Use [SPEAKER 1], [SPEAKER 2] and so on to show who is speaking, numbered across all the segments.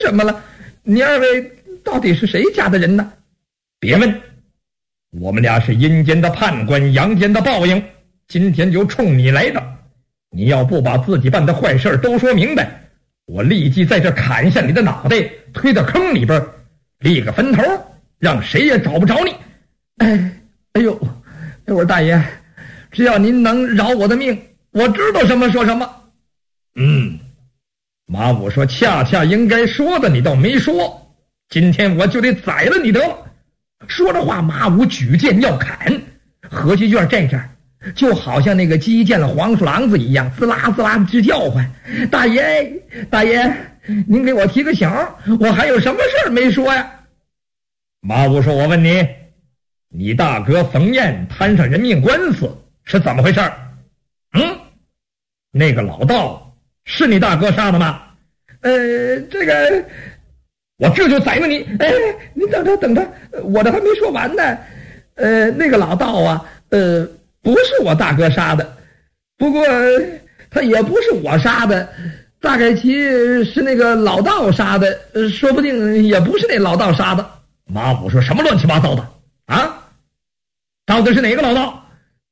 [SPEAKER 1] 怎么了？你二位到底是谁家的人呢？
[SPEAKER 2] 别问，我们俩是阴间的判官，阳间的报应，今天就冲你来的。你要不把自己办的坏事都说明白，我立即在这砍下你的脑袋，推到坑里边，立个坟头，让谁也找不着你。
[SPEAKER 1] 哎呦，我说大爷，只要您能饶我的命，我知道什么说什么。
[SPEAKER 2] 马武说，恰恰应该说的你倒没说，今天我就得宰了你得了。说着话，马武举剑要砍，何其院这阵就好像那个鸡见了黄鼠狼子一样，滋啦滋啦直叫唤。
[SPEAKER 1] 大爷，您给我提个醒，我还有什么事儿没说呀？
[SPEAKER 2] 马武说，我问你，你大哥冯燕摊上人命官司是怎么回事？那个老道是你大哥杀的吗？
[SPEAKER 1] 这个
[SPEAKER 2] 我这就宰了你。
[SPEAKER 1] 您等着，我这还没说完呢。那个老道啊，不是我大哥杀的，不过他也不是我杀的，大概其是那个老道杀的，说不定也不是那老道杀的。
[SPEAKER 2] 马武说，什么乱七八糟的啊？到底是哪个老道？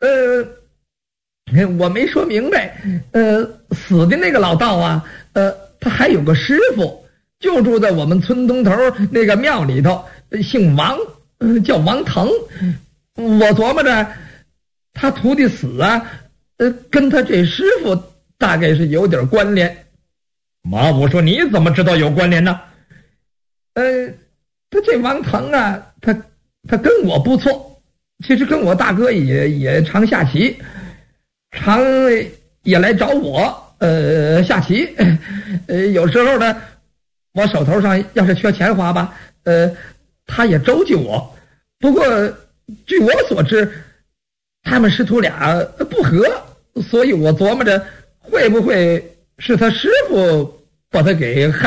[SPEAKER 1] 我没说明白。死的那个老道啊，他还有个师傅，就住在我们村东头那个庙里头，姓王，叫王腾。我琢磨着他徒弟死啊，跟他这师傅大概是有点关联。
[SPEAKER 2] 马武说，你怎么知道有关联呢？
[SPEAKER 1] 他这王腾啊，他跟我不错，其实跟我大哥也常下棋，常也来找我下棋。有时候呢，我手头上要是缺钱花吧，他也周济我。不过据我所知，他们师徒俩不和，所以我琢磨着会不会是他师傅把他给害